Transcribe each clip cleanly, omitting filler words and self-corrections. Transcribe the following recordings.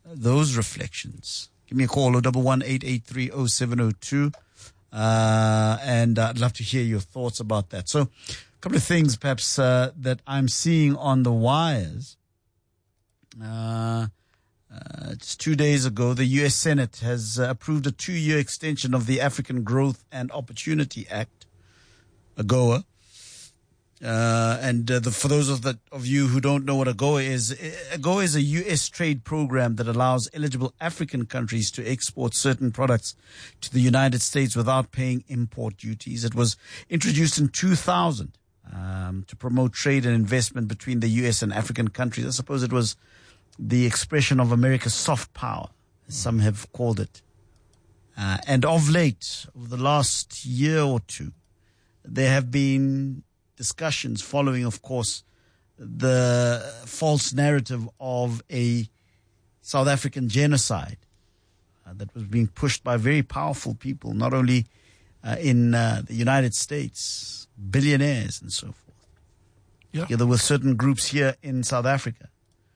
those reflections. Give me a call, 011-883-0702. And I'd love to hear your thoughts about that. So a couple of things perhaps that I'm seeing on the wires. Just 2 days ago, the U.S. Senate has approved a 2-year extension of the African Growth and Opportunity Act, AGOA. For those of you who don't know what AGOA is a U.S. trade program that allows eligible African countries to export certain products to the United States without paying import duties. It was introduced in 2000 to promote trade and investment between the U.S. and African countries. I suppose it was the expression of America's soft power, as some have called it. And of late, over the last year or two, there have been discussions following, of course, the false narrative of a South African genocide that was being pushed by very powerful people, not only in the United States, billionaires and so forth, together with certain groups here in South Africa.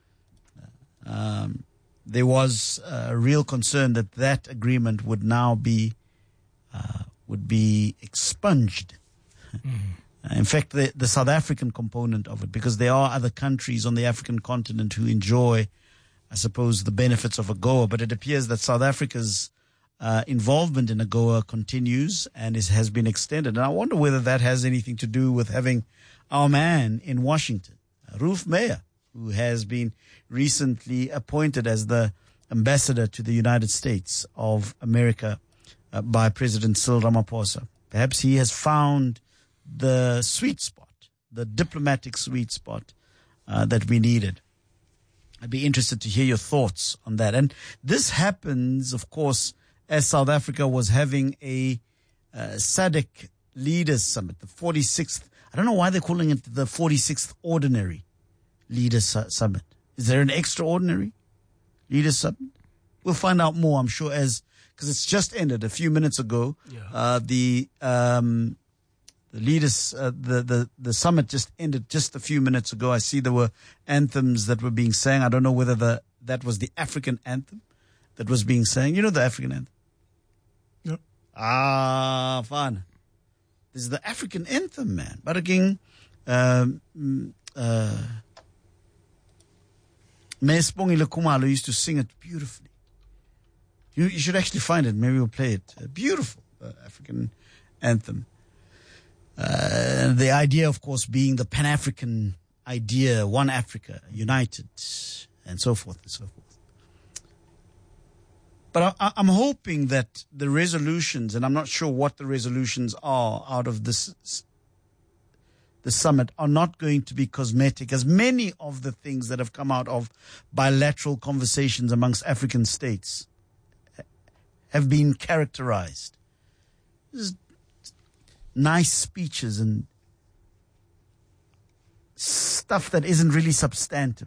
There was a real concern that agreement would now be expunged. Mm-hmm. In fact, the South African component of it, because there are other countries on the African continent who enjoy, I suppose, the benefits of AGOA, but it appears that South Africa's involvement in AGOA continues and has been extended. And I wonder whether that has anything to do with having our man in Washington, Roof Meyer, who has been recently appointed as the ambassador to the United States of America by President Cyril Ramaphosa. Perhaps he has found the sweet spot, the diplomatic sweet spot that we needed. I'd be interested to hear your thoughts on that. And this happens, of course, as South Africa was having a SADC Leaders Summit, the 46th. I don't know why they're calling it the 46th Ordinary Leaders Summit. Is there an extraordinary Leaders Summit? We'll find out more, I'm sure, because it's just ended a few minutes ago. Yeah. The leaders, the summit just ended just a few minutes ago. I see there were anthems that were being sang. I don't know whether that was the African anthem that was being sang. You know the African anthem? Yep. Fine. This is the African anthem, man. But again, Mespongile Khumalo used to sing it beautifully. You should actually find it. Maybe we'll play it. A beautiful African anthem. The idea, of course, being the Pan-African idea, one Africa, united, and so forth and so forth. But I'm hoping that the resolutions, and I'm not sure what the resolutions are out of the summit, are not going to be cosmetic, as many of the things that have come out of bilateral conversations amongst African states have been characterized. Nice speeches and stuff that isn't really substantive.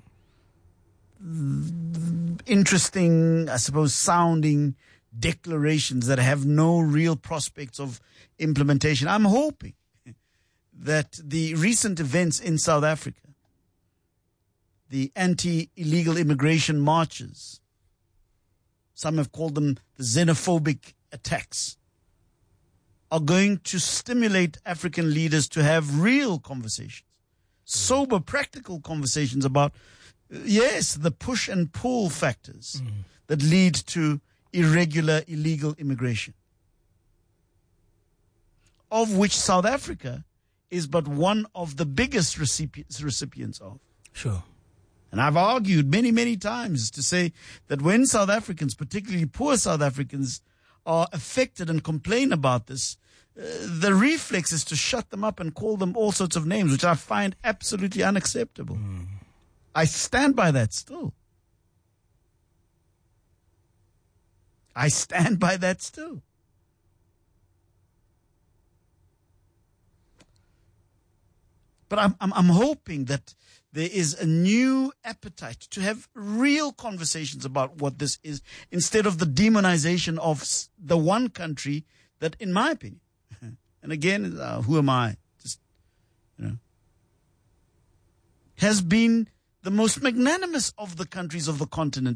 Interesting, I suppose, sounding declarations that have no real prospects of implementation. I'm hoping that the recent events in South Africa, the anti-illegal immigration marches, some have called them the xenophobic attacks, are going to stimulate African leaders to have real conversations, sober, practical conversations about, the push and pull factors that lead to irregular, illegal immigration, of which South Africa is but one of the biggest recipients of. Sure. And I've argued many, many times to say that when South Africans, particularly poor South Africans, are affected and complain about this, the reflex is to shut them up and call them all sorts of names, which I find absolutely unacceptable. I stand by that still. But I'm hoping that there is a new appetite to have real conversations about what this is, instead of the demonization of the one country that, in my opinion, and again, who am I? Has been the most magnanimous of the countries of the continent